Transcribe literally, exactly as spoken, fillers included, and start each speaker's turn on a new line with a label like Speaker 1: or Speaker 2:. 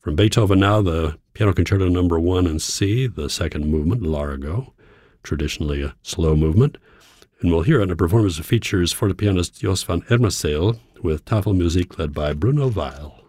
Speaker 1: From Beethoven now, the Piano Concerto Number One in C, the second movement, Largo, traditionally a slow movement. And we'll hear it in a performance that features forte pianist Jos van Ermeseel with Tafelmusik led by Bruno Weil.